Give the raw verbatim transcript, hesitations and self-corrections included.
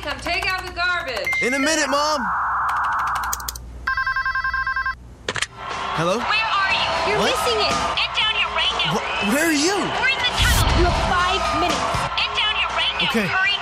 come take out the garbage. In a minute, Mom. Hello? Where are you? You're What? missing it. Get down here right now. Wh- where are you? We're in the tunnel. You have five minutes. Get down here right now. Okay. Hurry